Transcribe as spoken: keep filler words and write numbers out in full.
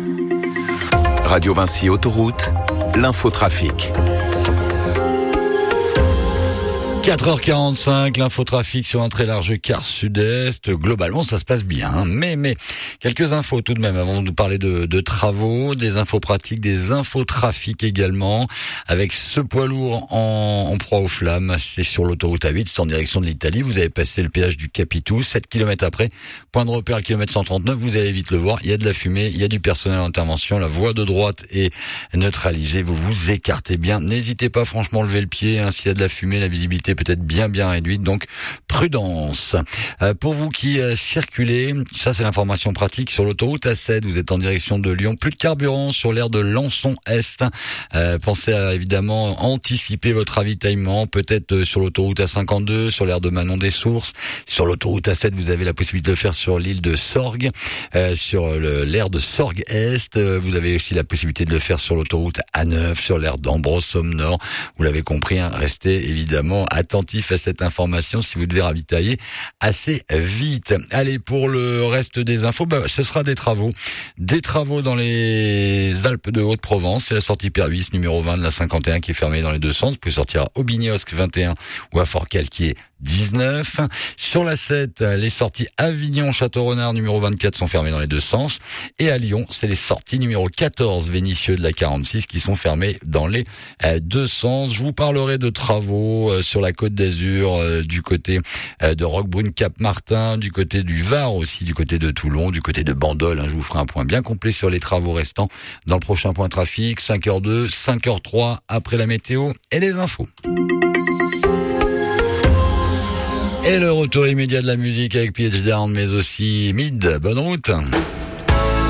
Radio Vinci Autoroute, l'infotrafic. quatre heures quarante-cinq, l'infotrafic sur un très large quart sud-est. Globalement, ça se passe bien. Mais, mais, quelques infos tout de même avant de nous parler de, de travaux, des infos pratiques, des infotrafics également. Avec ce poids lourd en, en proie aux flammes, c'est sur l'autoroute A huit, c'est en direction de l'Italie. Vous avez passé le péage du Capitou, sept kilomètres après. Point de repère, le kilomètre cent trente-neuf, vous allez vite le voir. Il y a de la fumée, il y a du personnel en intervention. La voie de droite est neutralisée. Vous vous écartez bien. N'hésitez pas franchement à lever le pied. Hein, s'il y a de la fumée, la visibilité peut-être bien bien réduite, donc prudence. Euh, pour vous qui euh, circulez, ça c'est l'information pratique sur l'autoroute A sept, vous êtes en direction de Lyon, plus de carburant sur l'aire de Lançon-Est. Euh, pensez à évidemment anticiper votre ravitaillement, peut-être euh, sur l'autoroute A cinquante-deux, sur l'aire de Manon-des-Sources. Sur l'autoroute A sept, vous avez la possibilité de le faire sur l'île de Sorgues, euh, sur le, l'aire de Sorgues-Est. Euh, vous avez aussi la possibilité de le faire sur l'autoroute A neuf, sur l'aire d'Ambros-Somme-Nord. Vous l'avez compris, hein, restez évidemment attentif à cette information si vous devez ravitailler assez vite. Allez, pour le reste des infos, bah, ce sera des travaux. Des travaux dans les Alpes de Haute-Provence. C'est la sortie Pervis, numéro vingt de la cinquante et un qui est fermée dans les deux sens. Vous pouvez sortir à Aubignosc vingt et un ou à Fort-Calquier dix-neuf. Sur la sept, les sorties Avignon-Château-Renard numéro vingt-quatre sont fermées dans les deux sens. Et à Lyon, c'est les sorties numéro quatorze Vénissieux de la quarante-six qui sont fermées dans les euh, deux sens. Je vous parlerai de travaux euh, sur la Côte d'Azur, euh, du côté euh, de Roquebrune-Cap-Martin, du côté du Var aussi, du côté de Toulon, du côté de Bandol. Hein, je vous ferai un point bien complet sur les travaux restants dans le prochain point trafic, cinq heures deux, cinq heures trois, après la météo et les infos. Et le retour immédiat de la musique avec P H Down, mais aussi Mid. Bonne route.